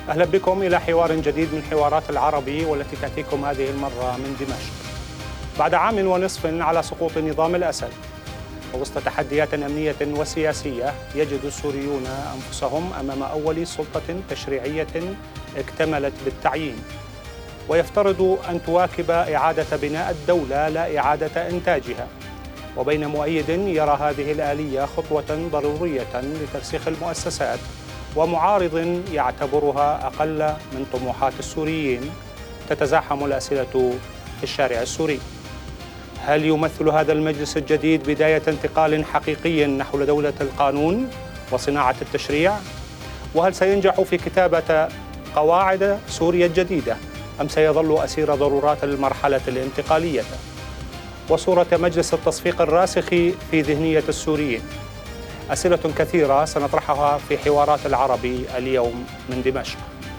أهلا بكم إلى حوار جديد من حوارات العربي، والتي تأتيكم هذه المرة من دمشق. بعد عام ونصف على سقوط نظام الأسد ووسط تحديات أمنية وسياسية، يجد السوريون أنفسهم أمام أول سلطة تشريعية اكتملت بالتعيين، ويفترض أن تواكب إعادة بناء الدولة لا إعادة إنتاجها، وبين مؤيد يرى هذه الآلية خطوة ضرورية لترسيخ المؤسسات، ومعارض يعتبرها أقل من طموحات السوريين. تتزاحم الأسئلة في الشارع السوري. هل يمثل هذا المجلس الجديد بداية انتقال حقيقي نحو دولة القانون وصناعة التشريع؟ وهل سينجح في كتابة قواعد سوريا الجديدة، أم سيظل أسير ضرورات المرحلة الانتقالية؟ وصورة مجلس التصفيق الراسخ في ذهنية السوريين. أسئلة كثيرة سنطرحها في حوارات العربي اليوم من دمشق.